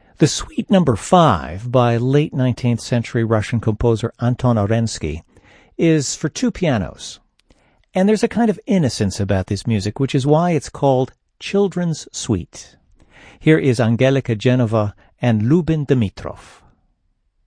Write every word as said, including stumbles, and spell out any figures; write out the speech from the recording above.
The Suite Number Five by late nineteenth century Russian composer Anton Arensky is for two pianos. And there's a kind of innocence about this music, which is why it's called Children's Suite. Here is Angelika Genova and Lubin Dimitrov.